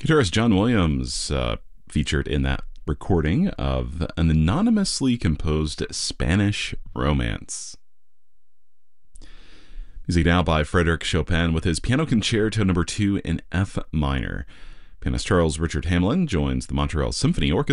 Guitarist John Williams featured in that recording of an anonymously composed Spanish romance. Music now by Frédéric Chopin with his Piano Concerto No. 2 in F minor. Pianist Charles Richard Hamelin joins the Montreal Symphony Orchestra